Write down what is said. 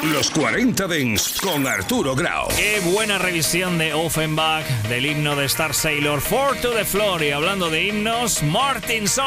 Los 40 Dents con Arturo Grau. Qué buena revisión de Offenbach del himno de Star Sailor, Four to the Floor. Y hablando de himnos, Martin Solveig.